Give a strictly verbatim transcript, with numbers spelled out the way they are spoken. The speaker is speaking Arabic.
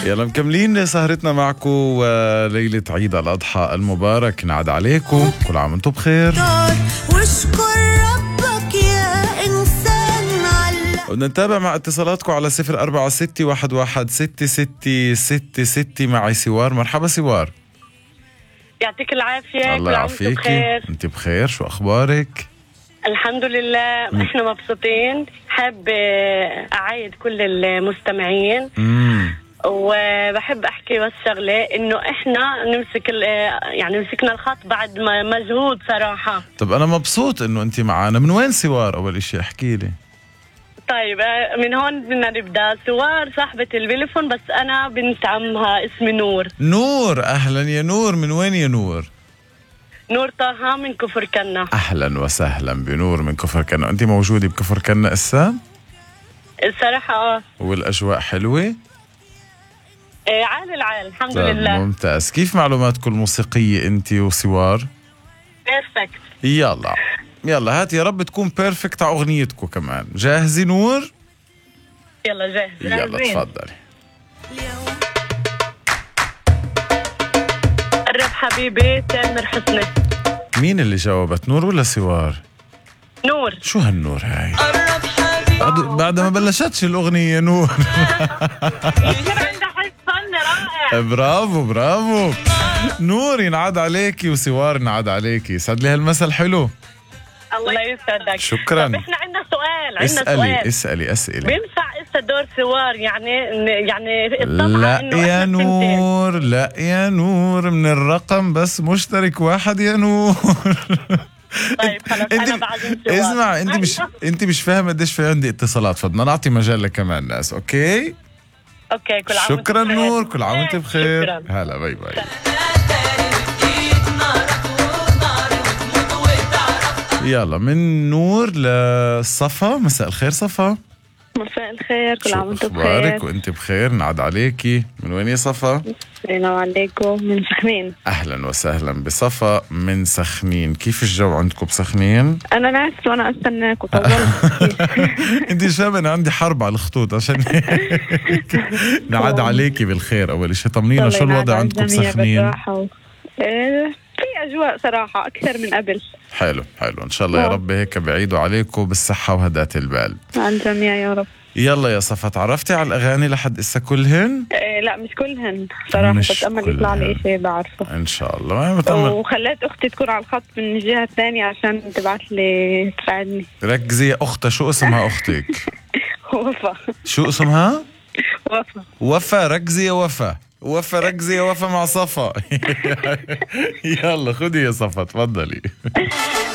يلا مكملين سهرتنا معكم وليلة عيد الأضحى المبارك. نعد عليكم، كل عام وانتم بخير. واشكر ربك يا إنسان على بدنا نتابع مع اتصالاتكم على صفر أربعة ستة واحد واحد ستة ستة ستة ستة. معي سوار. مرحبا سوار. يعطيك العافية. الله يعافيك. انت بخير؟ شو أخبارك؟ الحمد لله م. احنا مبسوطين. حاب أعايد كل المستمعين مم. وبحب أحكي بس شغلة إنه إحنا نمسك يعني مسكنا الخط بعد ما مجهود صراحة. طب أنا مبسوط إنه أنت معانا. من وين سوار أول إشي احكي لي؟ طيب من هون بدنا نبدأ. سوار صاحبة البليفون بس أنا بنت عمها اسمي نور. نور، أهلا يا نور. من وين يا نور؟ نور طه من كفر كنا. أهلا وسهلا بنور من كفر كنا. أنت موجودة بكفر كنا إسا؟ الصراحة آه. والأجواء حلوة؟ إيه عال العال الحمد طيب لله. ممتاز. كيف معلوماتكم الموسيقية أنت وسوار؟ بيرفكت. يلا يلا هات يا رب تكون بيرفكت على أغنيتكم كمان. جاهزة نور؟ يلا جاهز. يلا تفضلي. قرب حبيبي تامر حسني. مين اللي جاوبت، نور ولا سوار؟ نور. شو هالنور هاي؟ بعد, بعد ما بلشتش الأغنية نور. برافو برافو نور. ينعاد عليكي وسوار ينعاد عليكي. سعد لي هالمثل حلو. الله يسعدك. شكرا. طب احنا عندنا سؤال. عندنا اسألي سؤال. اسألي أسئلة. بينفع اسا دور سوار يعني يعني لا يا نور لا يا نور من الرقم بس مشترك واحد يا نور. طيب خلاص انا بعد سوار. اسمع انت مش انت مش فاهم قديش في عندي اتصالات، فبدنا نعطي مجال لكمان ناس. اوكي اوكي كل عام. شكرا نور. كل عام وانت بخير. شكرا. هلا باي باي. يلا من نور لصفا. مساء الخير صفا. مساء الخير. كل عام وانتم بخير. اخبارك وانت بخير؟ نعد عليكي. من وين يا صفا؟ السلام عليكم. من سخنين. اهلا وسهلا بصفا من سخنين. كيف الجو عندكم بسخنين؟ انا ناس وانا استناك وطولت. انت شايفه انا عندي حرب على الخطوط عشان نعد عليكي بالخير. اول شيء طمنينا شو الوضع عندكم بسخنين؟ في أجواء صراحة أكثر من قبل. حلو حلو. إن شاء الله يا رب هيك بعيدوا عليكم بالصحة وهداة البال. عن الجميع يا رب. يلا يا صفا، تعرفتي على الأغاني لحد إسا كلهن؟ إيه لا مش كلهن صراحة، بتأمل يطلع لي شيء بعرفه إن شاء الله. ما بتأمل. وخليت أختي تكون على الخط من الجهة الثانية عشان تبعت لي تساعدني. ركزي يا أختها. شو اسمها أختك؟ وفا. شو اسمها؟ وفا. وفا. ركزي يا وفا. وفا ركزي يا وفا مع صفا. يلا خدي يا صفا تفضلي.